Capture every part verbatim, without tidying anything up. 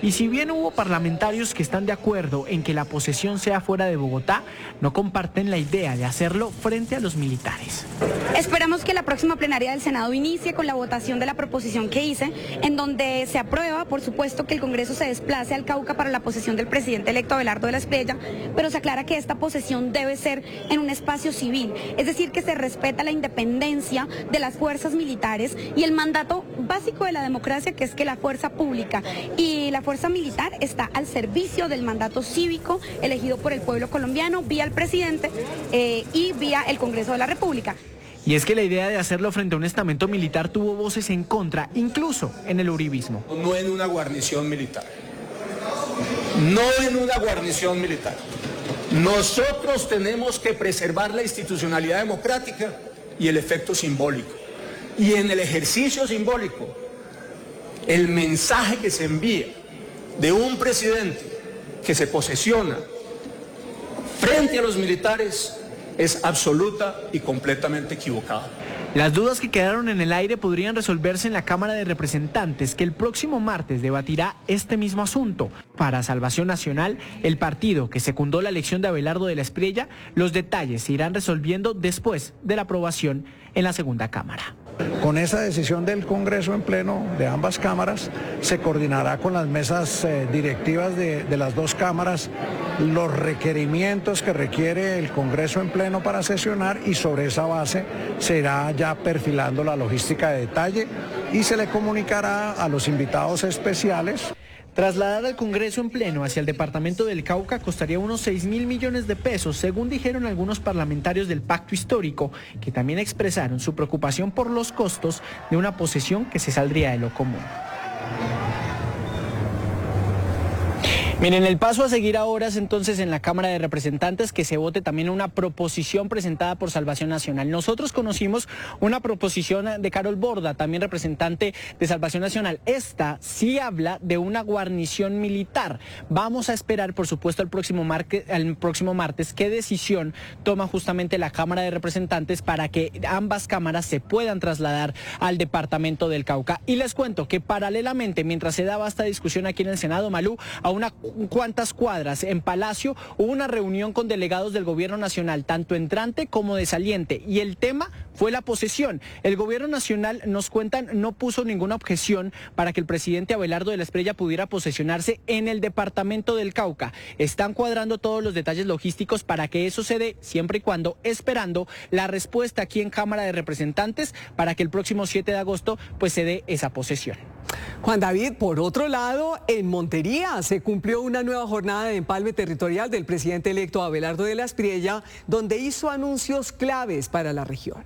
Y si bien hubo parlamentarios que están de acuerdo en que la posesión sea fuera de Bogotá, no comparten la idea de hacerlo frente a los militares. Esperamos que la próxima plenaria del Senado inicie con la votación de la proposición que hice, en donde se aprueba, por supuesto, que el Congreso se desplace al Cauca para la posesión del presidente electo Abelardo de la Espriella, pero se aclara que esta posesión debe ser en un espacio civil, es decir, que se respeta la independencia de las fuerzas militares y el mandato básico de la democracia, que es que la fuerza pública y la fuerza militar está al servicio del mandato cívico elegido por el pueblo colombiano vía el presidente eh, y vía el Congreso de la República. Y es que la idea de hacerlo frente a un estamento militar tuvo voces en contra, incluso en el uribismo. No en una guarnición militar. No en una guarnición militar. Nosotros tenemos que preservar la institucionalidad democrática y el efecto simbólico. Y en el ejercicio simbólico, el mensaje que se envía de un presidente que se posesiona frente a los militares es absoluta y completamente equivocada. Las dudas que quedaron en el aire podrían resolverse en la Cámara de Representantes, que el próximo martes debatirá este mismo asunto. Para Salvación Nacional, el partido que secundó la elección de Abelardo de la Espriella, los detalles se irán resolviendo después de la aprobación en la segunda Cámara. Con esa decisión del Congreso en pleno de ambas cámaras, se coordinará con las mesas eh, directivas de, de las dos cámaras los requerimientos que requiere el Congreso en pleno para sesionar y sobre esa base se irá ya perfilando la logística de detalle y se le comunicará a los invitados especiales. Trasladar al Congreso en pleno hacia el departamento del Cauca costaría unos seis mil millones de pesos, según dijeron algunos parlamentarios del Pacto Histórico, que también expresaron su preocupación por los costos de una posesión que se saldría de lo común. Miren, el paso a seguir ahora es entonces en la Cámara de Representantes que se vote también una proposición presentada por Salvación Nacional. Nosotros conocimos una proposición de Carol Borda, también representante de Salvación Nacional. Esta sí habla de una guarnición militar. Vamos a esperar, por supuesto, el próximo, marque, el próximo martes qué decisión toma justamente la Cámara de Representantes para que ambas cámaras se puedan trasladar al departamento del Cauca. Y les cuento que paralelamente, mientras se daba esta discusión aquí en el Senado, Malú, a una cuantas cuadras en Palacio hubo una reunión con delegados del gobierno nacional, tanto entrante como de saliente, y el tema fue la posesión. El gobierno nacional, nos cuentan, no puso ninguna objeción para que el presidente Abelardo de la Espriella pudiera posesionarse en el departamento del Cauca. Están cuadrando todos los detalles logísticos para que eso se dé, siempre y cuando esperando la respuesta aquí en Cámara de Representantes para que el próximo siete de agosto pues se dé esa posesión. Juan David, por otro lado, en Montería se cumplió una nueva jornada de empalme territorial del presidente electo Abelardo de la Espriella, donde hizo anuncios claves para la región.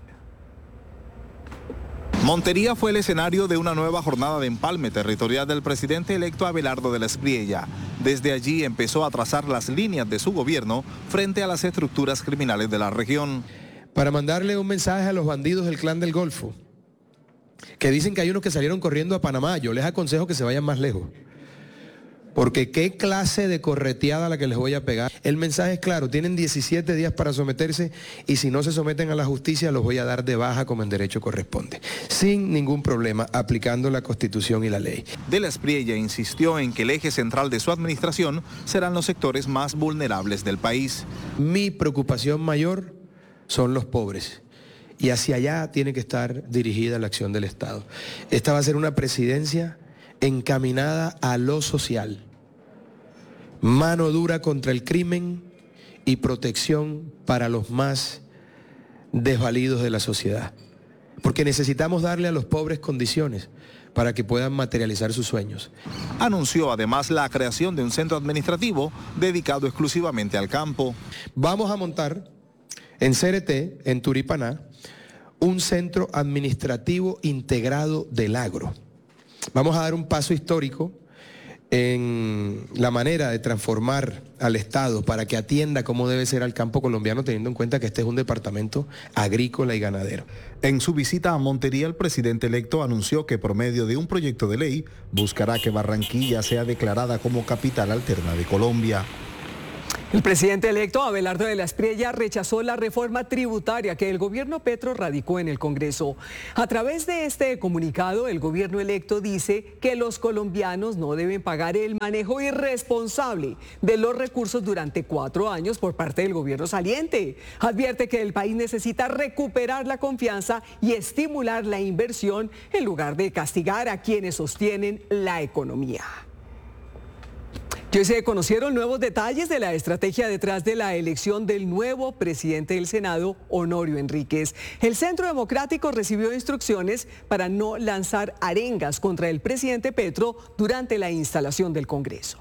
Montería fue el escenario de una nueva jornada de empalme territorial del presidente electo Abelardo de la Espriella. Desde allí empezó a trazar las líneas de su gobierno frente a las estructuras criminales de la región. Para mandarle un mensaje a los bandidos del Clan del Golfo, que dicen que hay unos que salieron corriendo a Panamá. Yo les aconsejo que se vayan más lejos, porque qué clase de correteada la que les voy a pegar. El mensaje es claro, tienen diecisiete días para someterse y si no se someten a la justicia los voy a dar de baja como en derecho corresponde, sin ningún problema, aplicando la Constitución y la ley. De la Espriella insistió en que el eje central de su administración serán los sectores más vulnerables del país. Mi preocupación mayor son los pobres. Y hacia allá tiene que estar dirigida la acción del Estado. Esta va a ser una presidencia encaminada a lo social. Mano dura contra el crimen y protección para los más desvalidos de la sociedad. Porque necesitamos darle a los pobres condiciones para que puedan materializar sus sueños. Anunció además la creación de un centro administrativo dedicado exclusivamente al campo. Vamos a montar en C R T, en Turipaná, un centro administrativo integrado del agro. Vamos a dar un paso histórico en la manera de transformar al Estado para que atienda cómo debe ser al campo colombiano, teniendo en cuenta que este es un departamento agrícola y ganadero. En su visita a Montería, el presidente electo anunció que por medio de un proyecto de ley buscará que Barranquilla sea declarada como capital alterna de Colombia. El presidente electo Abelardo de la Espriella rechazó la reforma tributaria que el gobierno Petro radicó en el Congreso. A través de este comunicado, el gobierno electo dice que los colombianos no deben pagar el manejo irresponsable de los recursos durante cuatro años por parte del gobierno saliente. Advierte que el país necesita recuperar la confianza y estimular la inversión en lugar de castigar a quienes sostienen la economía. Y hoy se conocieron nuevos detalles de la estrategia detrás de la elección del nuevo presidente del Senado, Honorio Enríquez. El Centro Democrático recibió instrucciones para no lanzar arengas contra el presidente Petro durante la instalación del Congreso.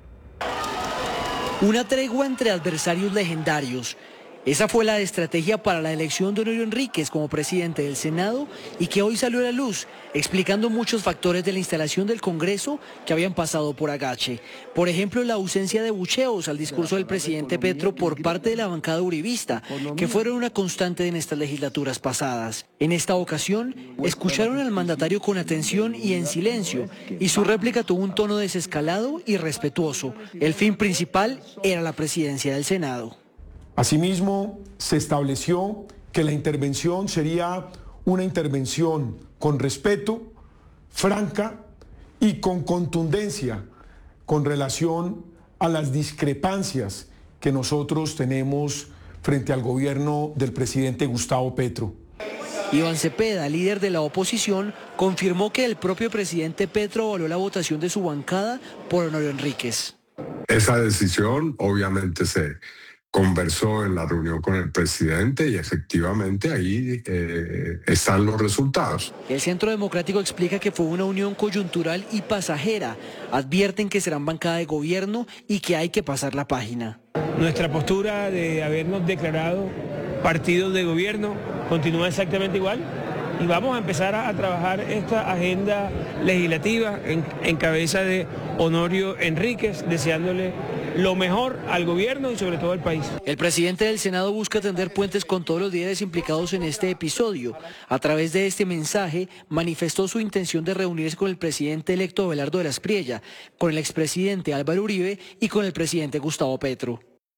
Una tregua entre adversarios legendarios. Esa fue la estrategia para la elección de Honorio Enríquez como presidente del Senado y que hoy salió a la luz, explicando muchos factores de la instalación del Congreso que habían pasado por agache. Por ejemplo, la ausencia de bucheos al discurso del presidente Petro por parte de la bancada uribista, que fueron una constante en estas legislaturas pasadas. En esta ocasión, escucharon al mandatario con atención y en silencio, y su réplica tuvo un tono desescalado y respetuoso. El fin principal era la presidencia del Senado. Asimismo, se estableció que la intervención sería una intervención con respeto, franca y con contundencia con relación a las discrepancias que nosotros tenemos frente al gobierno del presidente Gustavo Petro. Iván Cepeda, líder de la oposición, confirmó que el propio presidente Petro avaló la votación de su bancada por Honorio Enríquez. Esa decisión obviamente se conversó en la reunión con el presidente y efectivamente ahí eh, están los resultados. El Centro Democrático explica que fue una unión coyuntural y pasajera. Advierten que serán bancada de gobierno y que hay que pasar la página. Nuestra postura de habernos declarado partidos de gobierno continúa exactamente igual y vamos a empezar a, a trabajar esta agenda legislativa en, en cabeza de Honorio Enríquez, deseándole lo mejor al gobierno y sobre todo al país. El presidente del Senado busca tender puentes con todos los líderes implicados en este episodio. A través de este mensaje manifestó su intención de reunirse con el presidente electo Abelardo de la Espriella, con el expresidente Álvaro Uribe y con el presidente Gustavo Petro.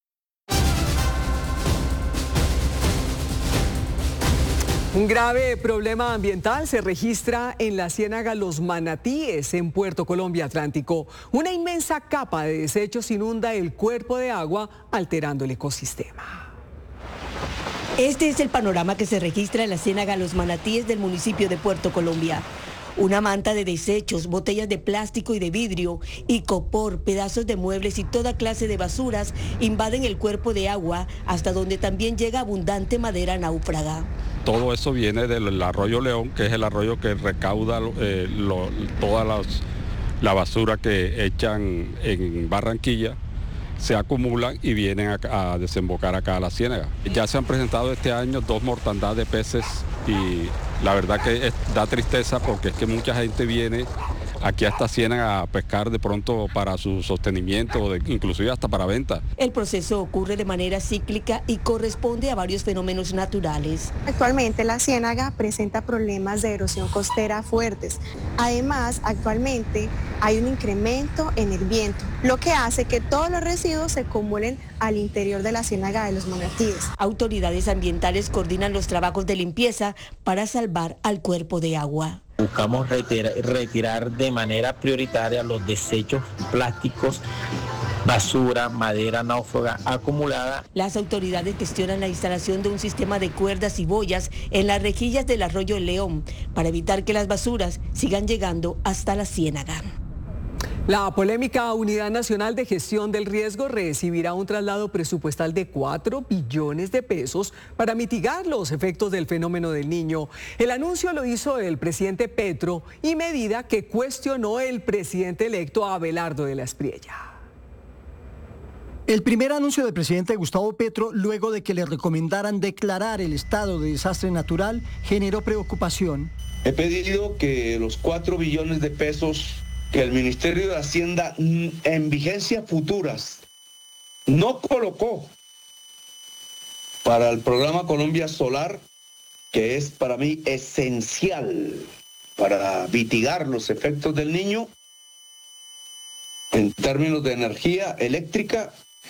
Un grave problema ambiental se registra en la ciénaga Los Manatíes, en Puerto Colombia Atlántico. Una inmensa capa de desechos inunda el cuerpo de agua, alterando el ecosistema. Este es el panorama que se registra en la ciénaga Los Manatíes del municipio de Puerto Colombia. Una manta de desechos, botellas de plástico y de vidrio, icopor, pedazos de muebles y toda clase de basuras invaden el cuerpo de agua, hasta donde también llega abundante madera náufraga. Todo eso viene del arroyo León, que es el arroyo que recauda eh, lo, toda las, la basura que echan en Barranquilla, se acumulan y vienen a, a desembocar acá a la ciénaga. Ya se han presentado este año dos mortandad de peces y la verdad que es, da tristeza porque es que mucha gente viene aquí a esta ciénaga a pescar de pronto para su sostenimiento, de, inclusive hasta para venta. El proceso ocurre de manera cíclica y corresponde a varios fenómenos naturales. Actualmente la ciénaga presenta problemas de erosión costera fuertes. Además, actualmente hay un incremento en el viento, lo que hace que todos los residuos se acumulen al interior de la ciénaga de Los Manatíes. Autoridades ambientales coordinan los trabajos de limpieza para salvar al cuerpo de agua. Buscamos retirar, retirar de manera prioritaria los desechos plásticos, basura, madera náufraga acumulada. Las autoridades gestionan la instalación de un sistema de cuerdas y boyas en las rejillas del arroyo León para evitar que las basuras sigan llegando hasta la ciénaga. La polémica Unidad Nacional de Gestión del Riesgo recibirá un traslado presupuestal de cuatro billones de pesos para mitigar los efectos del fenómeno del Niño. El anuncio lo hizo el presidente Petro y medida que cuestionó el presidente electo Abelardo de la Espriella. El primer anuncio del presidente Gustavo Petro, luego de que le recomendaran declarar el estado de desastre natural, generó preocupación. He pedido que los cuatro billones de pesos que el Ministerio de Hacienda en vigencia futuras no colocó para el programa Colombia Solar, que es para mí esencial para mitigar los efectos del Niño en términos de energía eléctrica,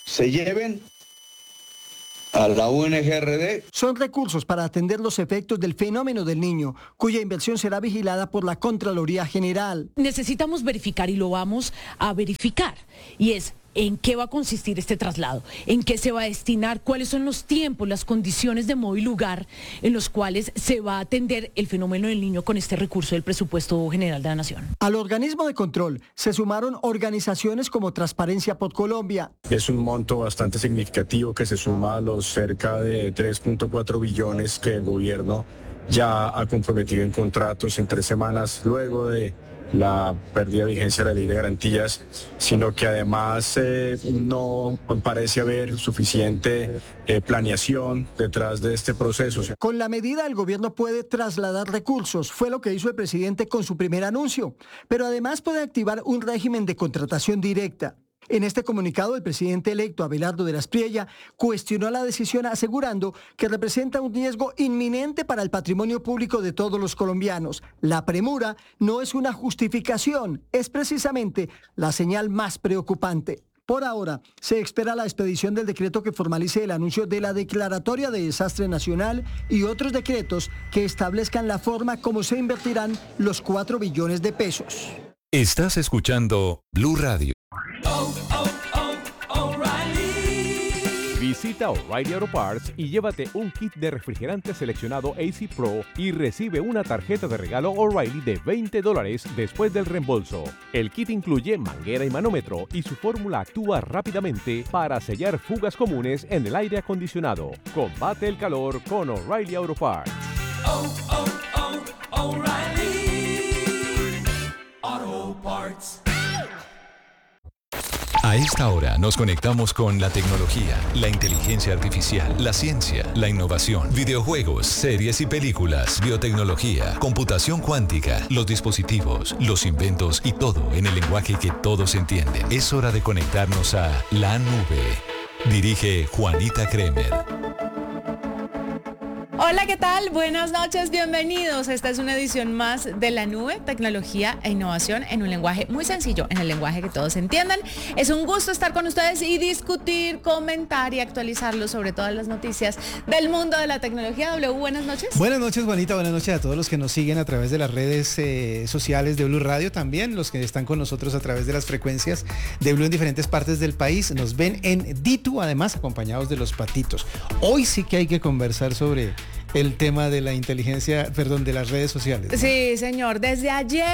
se lleven a la U N G R D. Son recursos para atender los efectos del fenómeno del Niño, cuya inversión será vigilada por la Contraloría General. Necesitamos verificar y lo vamos a verificar. Y es en qué va a consistir este traslado, en qué se va a destinar, cuáles son los tiempos, las condiciones de modo y lugar en los cuales se va a atender el fenómeno del Niño con este recurso del presupuesto general de la Nación. Al organismo de control se sumaron organizaciones como Transparencia por Colombia. Es un monto bastante significativo que se suma a los cerca de tres punto cuatro billones que el gobierno ya ha comprometido en contratos en tres semanas luego de la pérdida de vigencia de la ley de garantías, sino que además eh, no parece haber suficiente eh, planeación detrás de este proceso. Con la medida el gobierno puede trasladar recursos, fue lo que hizo el presidente con su primer anuncio, pero además puede activar un régimen de contratación directa. En este comunicado, el presidente electo Abelardo de la Espriella cuestionó la decisión asegurando que representa un riesgo inminente para el patrimonio público de todos los colombianos. La premura no es una justificación, es precisamente la señal más preocupante. Por ahora, se espera la expedición del decreto que formalice el anuncio de la declaratoria de desastre nacional y otros decretos que establezcan la forma como se invertirán los cuatro billones de pesos. Estás escuchando Blue Radio. Oh, oh, oh, O'Reilly. Visita O'Reilly Auto Parts y llévate un kit de refrigerante seleccionado A C Pro y recibe una tarjeta de regalo O'Reilly de veinte dólares después del reembolso. El kit incluye manguera y manómetro y su fórmula actúa rápidamente para sellar fugas comunes en el aire acondicionado. Combate el calor con O'Reilly Auto Parts. Oh, oh, oh, O'Reilly Auto Parts. A esta hora nos conectamos con la tecnología, la inteligencia artificial, la ciencia, la innovación, videojuegos, series y películas, biotecnología, computación cuántica, los dispositivos, los inventos y todo en el lenguaje que todos entienden. Es hora de conectarnos a La Nube. Dirige Juanita Kremer. Hola, ¿qué tal? Buenas noches, bienvenidos. Esta es una edición más de La Nube, tecnología e innovación en un lenguaje muy sencillo, en el lenguaje que todos entiendan. Es un gusto estar con ustedes y discutir, comentar y actualizarlos sobre todas las noticias del mundo de la tecnología. W, buenas noches. Buenas noches, Juanita, buenas noches a todos los que nos siguen a través de las redes eh, sociales de Blue Radio, también los que están con nosotros a través de las frecuencias de Blue en diferentes partes del país. Nos ven en Ditu, además acompañados de los patitos. Hoy sí que hay que conversar sobre el tema de la inteligencia, perdón, de las redes sociales, ¿no? Sí, señor. Desde ayer,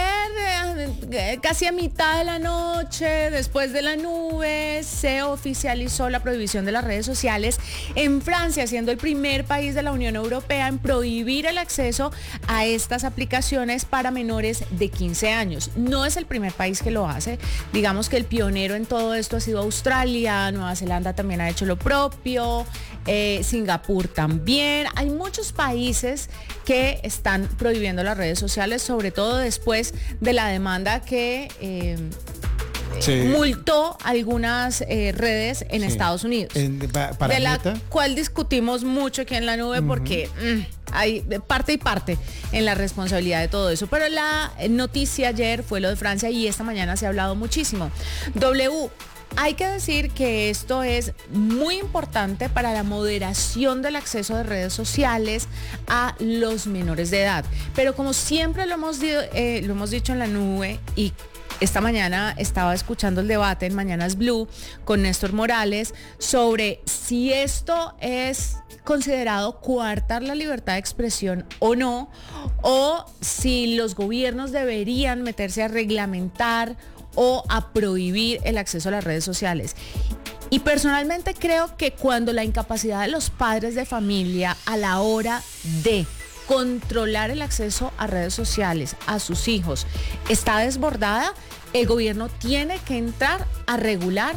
eh, casi a mitad de la noche, después de La Nube, se oficializó la prohibición de las redes sociales en Francia, siendo el primer país de la Unión Europea en prohibir el acceso a estas aplicaciones para menores de quince años. No es el primer país que lo hace. Digamos que el pionero en todo esto ha sido Australia, Nueva Zelanda también ha hecho lo propio, eh, Singapur también. Hay muchos países que están prohibiendo las redes sociales, sobre todo después de la demanda que eh, sí. multó algunas eh, redes en sí. Estados Unidos, en, para de la neta. Cual discutimos mucho aquí en La Nube, uh-huh. porque mmm, hay parte y parte en la responsabilidad de todo eso. Pero la noticia ayer fue lo de Francia y esta mañana se ha hablado muchísimo. W, hay que decir que esto es muy importante para la moderación del acceso de redes sociales a los menores de edad. Pero como siempre lo hemos, eh, lo hemos dicho en La Nube, y esta mañana estaba escuchando el debate en Mañanas Blue con Néstor Morales sobre si esto es considerado coartar la libertad de expresión o no, o si los gobiernos deberían meterse a reglamentar o a prohibir el acceso a las redes sociales. Y personalmente creo que cuando la incapacidad de los padres de familia a la hora de controlar el acceso a redes sociales a sus hijos está desbordada, el gobierno tiene que entrar a regular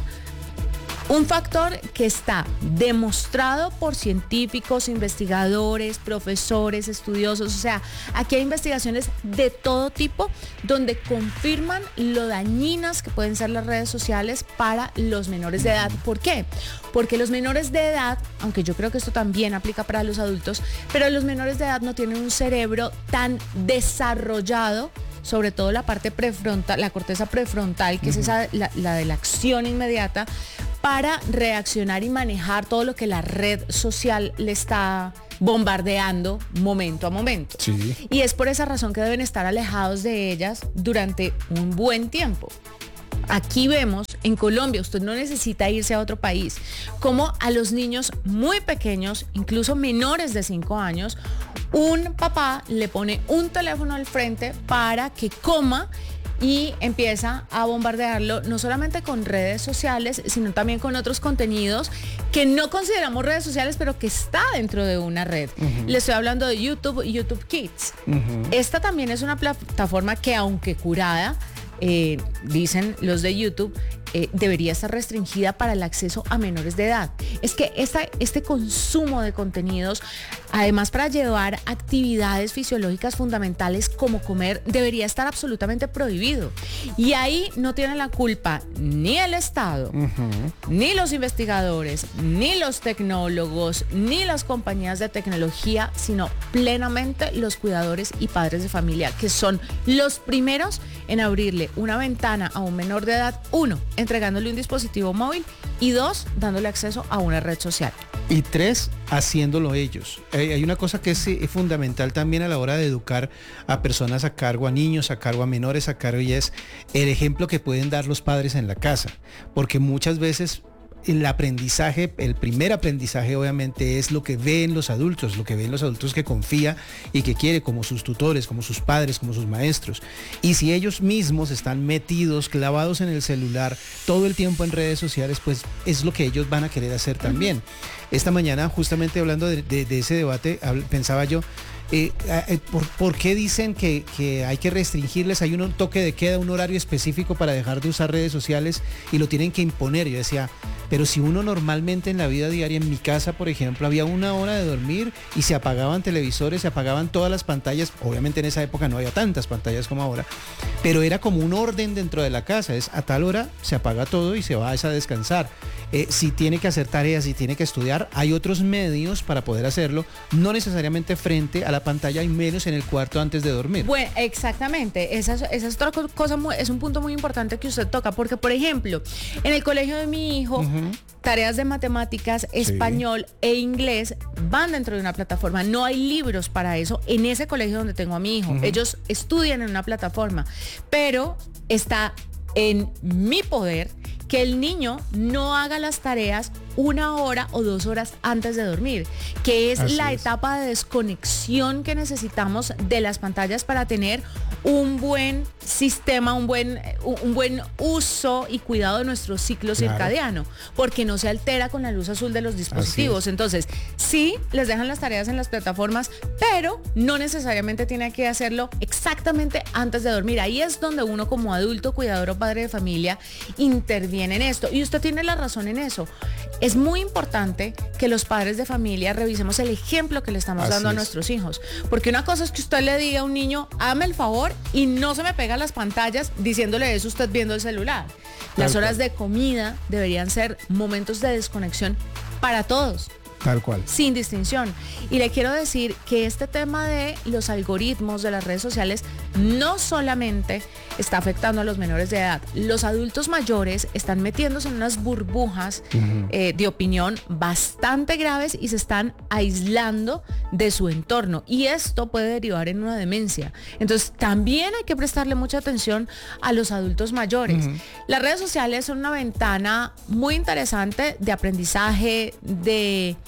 un factor que está demostrado por científicos, investigadores, profesores, estudiosos. O sea, aquí hay investigaciones de todo tipo donde confirman lo dañinas que pueden ser las redes sociales para los menores de edad. ¿Por qué? Porque los menores de edad, aunque yo creo que esto también aplica para los adultos, pero los menores de edad no tienen un cerebro tan desarrollado, sobre todo la parte prefrontal, la corteza prefrontal, que uh-huh. es esa, la, la de la acción inmediata, para reaccionar y manejar todo lo que la red social le está bombardeando momento a momento. Sí. Y es por esa razón que deben estar alejados de ellas durante un buen tiempo. Aquí vemos, en Colombia, usted no necesita irse a otro país, como a los niños muy pequeños, incluso menores de cinco años, un papá le pone un teléfono al frente para que coma y empieza a bombardearlo no solamente con redes sociales, sino también con otros contenidos que no consideramos redes sociales, pero que está dentro de una red. Uh-huh. Le estoy hablando de YouTube y YouTube Kids. Uh-huh. Esta también es una plataforma que, aunque curada, Eh, dicen los de YouTube, eh, debería estar restringida para el acceso a menores de edad. Es que esta, este consumo de contenidos, además para llevar actividades fisiológicas fundamentales como comer, debería estar absolutamente prohibido. Y ahí no tienen la culpa ni el Estado, uh-huh. ni los investigadores, ni los tecnólogos, ni las compañías de tecnología, sino plenamente los cuidadores y padres de familia, que son los primeros en abrirle una ventana a un menor de edad, uno, entregándole un dispositivo móvil, y dos, dándole acceso a una red social. Y tres, haciéndolo ellos. Eh, hay una cosa que es, es fundamental también a la hora de educar a personas a cargo, a niños a cargo, a menores a cargo, y es el ejemplo que pueden dar los padres en la casa. Porque muchas veces el aprendizaje, el primer aprendizaje obviamente es lo que ven los adultos, lo que ven los adultos que confía y que quiere, como sus tutores, como sus padres, como sus maestros. Y si ellos mismos están metidos, clavados en el celular, todo el tiempo en redes sociales, pues es lo que ellos van a querer hacer también. Esta mañana, justamente hablando de, de, de ese debate, pensaba yo, Eh, eh, ¿por, ¿por qué dicen que, que hay que restringirles? Hay un toque de queda, un horario específico para dejar de usar redes sociales y lo tienen que imponer. Yo decía, pero si uno normalmente en la vida diaria, en mi casa por ejemplo, había una hora de dormir y se apagaban televisores, se apagaban todas las pantallas. Obviamente en esa época no había tantas pantallas como ahora, pero era como un orden dentro de la casa, es a tal hora se apaga todo y se va a descansar. Eh, si tiene que hacer tareas, si tiene que estudiar, hay otros medios para poder hacerlo, no necesariamente frente a la pantalla y menos en el cuarto antes de dormir. Bueno, exactamente, esa, esa es otra cosa, muy, es un punto muy importante que usted toca, porque por ejemplo, en el colegio de mi hijo, uh-huh. tareas de matemáticas, español sí. e inglés van dentro de una plataforma, no hay libros para eso en ese colegio donde tengo a mi hijo, uh-huh. ellos estudian en una plataforma, pero está en mi poder que el niño no haga las tareas una hora o dos horas antes de dormir, que es Así la es. etapa de desconexión que necesitamos de las pantallas para tener un buen sistema, un buen, un buen uso y cuidado de nuestro ciclo claro. circadiano, porque no se altera con la luz azul de los dispositivos. Entonces, sí, les dejan las tareas en las plataformas, pero no necesariamente tiene que hacerlo exactamente antes de dormir. Ahí es donde uno como adulto, cuidador o padre de familia interviene en esto. Y usted tiene la razón en eso. Es muy importante que los padres de familia revisemos el ejemplo que le estamos Así dando a es. nuestros hijos. Porque una cosa es que usted le diga a un niño, hágame el favor y no se me pega las pantallas diciéndole eso usted viendo el celular. Las Tal horas cual. de comida deberían ser momentos de desconexión para todos. Tal cual. Sin distinción. Y le quiero decir que este tema de los algoritmos de las redes sociales no solamente está afectando a los menores de edad. Los adultos mayores están metiéndose en unas burbujas uh-huh. eh, de opinión bastante graves y se están aislando de su entorno. Y esto puede derivar en una demencia. Entonces también hay que prestarle mucha atención a los adultos mayores. Uh-huh. Las redes sociales son una ventana muy interesante de aprendizaje, de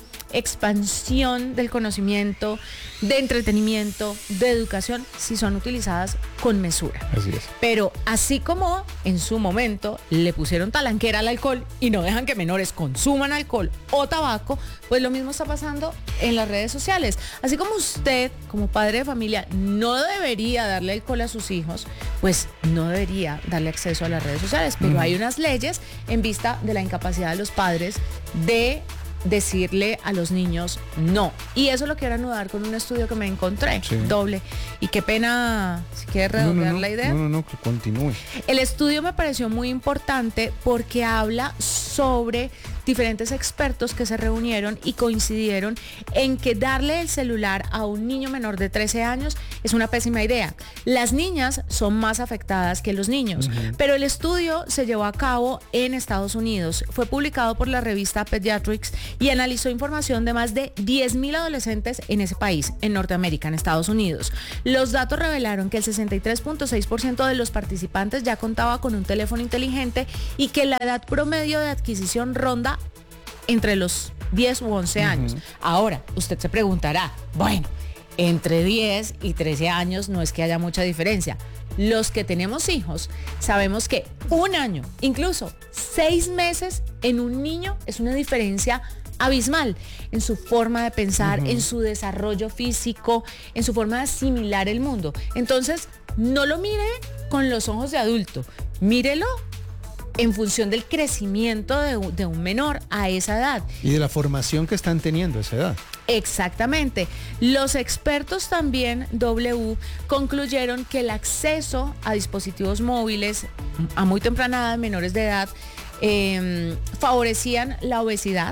expansión del conocimiento, de entretenimiento, de educación, si son utilizadas con mesura. Así es. Pero así como en su momento le pusieron talanquera al alcohol y no dejan que menores consuman alcohol o tabaco, pues lo mismo está pasando en las redes sociales. Así como usted, como padre de familia, no debería darle alcohol a sus hijos, pues no debería darle acceso a las redes sociales. Pero mm. hay unas leyes en vista de la incapacidad de los padres de decirle a los niños no. Y eso lo quiero anudar con un estudio que me encontré, sí. doble. Y qué pena, si quiere redondear no, no, no, la idea. No, no, no, que continúe. El estudio me pareció muy importante porque habla sobre diferentes expertos que se reunieron y coincidieron en que darle el celular a un niño menor de trece años es una pésima idea. Las niñas son más afectadas que los niños, uh-huh. pero el estudio se llevó a cabo en Estados Unidos. Fue publicado por la revista Pediatrics y analizó información de más de diez mil adolescentes en ese país, en Norteamérica, en Estados Unidos. Los datos revelaron que el sesenta y tres punto seis por ciento de los participantes ya contaba con un teléfono inteligente y que la edad promedio de adquisición ronda entre los diez u once años. Uh-huh. Ahora, usted se preguntará, bueno, entre diez y trece años no es que haya mucha diferencia. Los que tenemos hijos sabemos que un año, incluso seis meses en un niño es una diferencia abismal en su forma de pensar, uh-huh. en su desarrollo físico, en su forma de asimilar el mundo. Entonces, no lo mire con los ojos de adulto, mírelo en función del crecimiento de, de un menor a esa edad. Y de la formación que están teniendo a esa edad. Exactamente. Los expertos también, W, concluyeron que el acceso a dispositivos móviles a muy temprana edad, menores de edad, eh, favorecían la obesidad,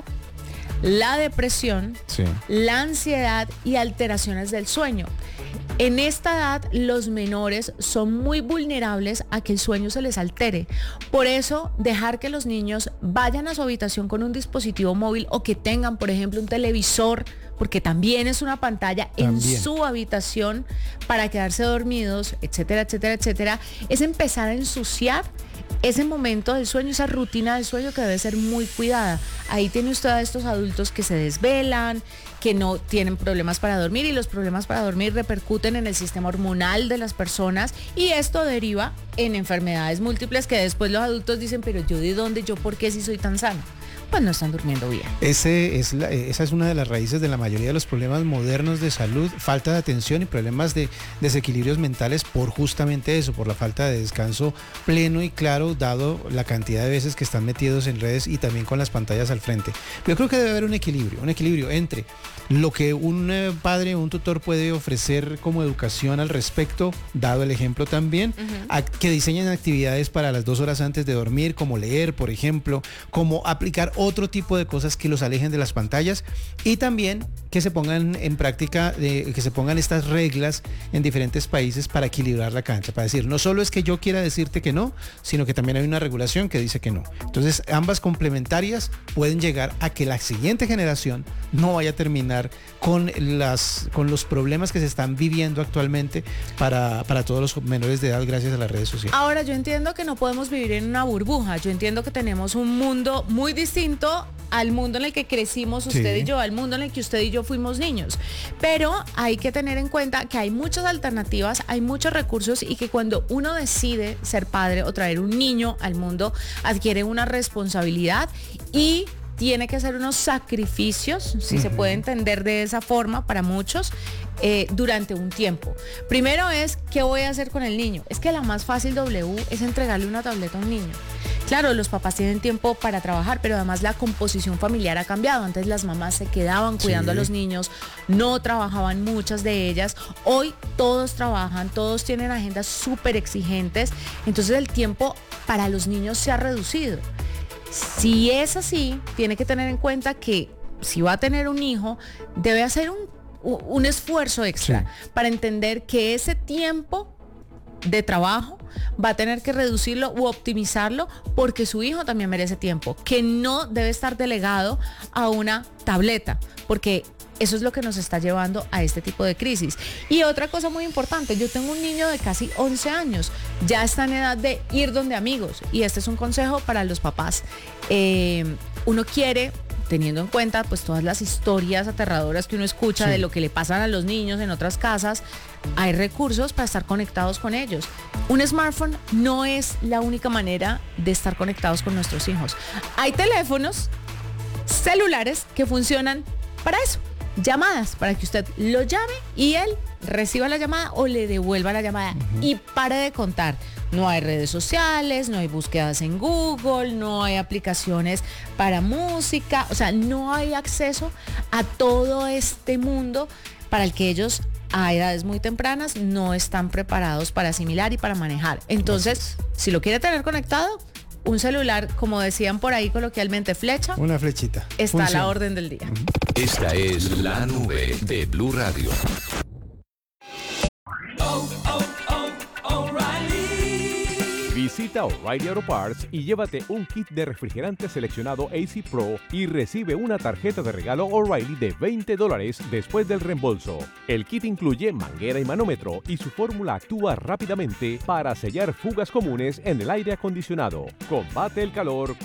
la depresión, sí. la ansiedad y alteraciones del sueño. En esta edad, los menores son muy vulnerables a que el sueño se les altere. Por eso, dejar que los niños vayan a su habitación con un dispositivo móvil o que tengan, por ejemplo, un televisor, porque también es una pantalla también. en su habitación para quedarse dormidos, etcétera, etcétera, etcétera, es empezar a ensuciar ese momento del sueño, esa rutina del sueño que debe ser muy cuidada. Ahí tiene usted a estos adultos que se desvelan, que no tienen problemas para dormir y los problemas para dormir repercuten en el sistema hormonal de las personas y esto deriva en enfermedades múltiples que después los adultos dicen, pero yo de dónde, yo por qué si soy tan sano. Pues no están durmiendo bien. Ese es la, esa es una de las raíces de la mayoría de los problemas modernos de salud, falta de atención y problemas de desequilibrios mentales por justamente eso, por la falta de descanso pleno y claro, dado la cantidad de veces que están metidos en redes y también con las pantallas al frente. Pero yo creo que debe haber un equilibrio, un equilibrio entre lo que un padre o un tutor puede ofrecer como educación al respecto, dado el ejemplo también, uh-huh. a, que diseñen actividades para las dos horas antes de dormir, como leer, por ejemplo, como aplicar otro tipo de cosas que los alejen de las pantallas y también que se pongan en práctica, eh, que se pongan estas reglas en diferentes países para equilibrar la cancha, para decir, no solo es que yo quiera decirte que no, sino que también hay una regulación que dice que no. Entonces, ambas complementarias pueden llegar a que la siguiente generación no vaya a terminar con, las, con los problemas que se están viviendo actualmente para, para todos los menores de edad gracias a las redes sociales. Ahora, yo entiendo que no podemos vivir en una burbuja, yo entiendo que tenemos un mundo muy distinto al mundo en el que crecimos usted sí. y yo, al mundo en el que usted y yo fuimos niños. Pero hay que tener en cuenta que hay muchas alternativas, hay muchos recursos y que cuando uno decide ser padre o traer un niño al mundo, adquiere una responsabilidad y tiene que hacer unos sacrificios, si uh-huh. se puede entender de esa forma para muchos, eh, durante un tiempo. Primero es, ¿qué voy a hacer con el niño? Es que la más fácil, W, es entregarle una tableta a un niño. Claro, los papás tienen tiempo para trabajar, pero además la composición familiar ha cambiado. Antes las mamás se quedaban cuidando sí. a los niños, no trabajaban muchas de ellas. Hoy todos trabajan, todos tienen agendas súper exigentes, entonces el tiempo para los niños se ha reducido. Si es así, tiene que tener en cuenta que si va a tener un hijo, debe hacer un, un esfuerzo extra sí. para entender que ese tiempo de trabajo va a tener que reducirlo u optimizarlo porque su hijo también merece tiempo, que no debe estar delegado a una tableta, porque eso es lo que nos está llevando a este tipo de crisis. Y otra cosa muy importante, yo tengo un niño de casi once años, ya está en edad de ir donde amigos, y este es un consejo para los papás. Eh, uno quiere, teniendo en cuenta pues todas las historias aterradoras que uno escucha sí. de lo que le pasan a los niños en otras casas, hay recursos para estar conectados con ellos. Un smartphone no es la única manera de estar conectados con nuestros hijos. Hay teléfonos celulares que funcionan para eso. Llamadas, para que usted lo llame y él reciba la llamada o le devuelva la llamada uh-huh. y pare de contar. No hay redes sociales, no hay búsquedas en Google, no hay aplicaciones para música, o sea, no hay acceso a todo este mundo para el que ellos a edades muy tempranas no están preparados para asimilar y para manejar. Entonces, si lo quiere tener conectado, un celular, como decían por ahí coloquialmente, flecha, una flechita. Está Funciona. a la orden del día. Esta es La Nube de Blue Radio. Visita O'Reilly Auto Parts y llévate un kit de refrigerante seleccionado A C Pro y recibe una tarjeta de regalo O'Reilly de veinte dólares después del reembolso. El kit incluye manguera y manómetro y su fórmula actúa rápidamente para sellar fugas comunes en el aire acondicionado. Combate el calor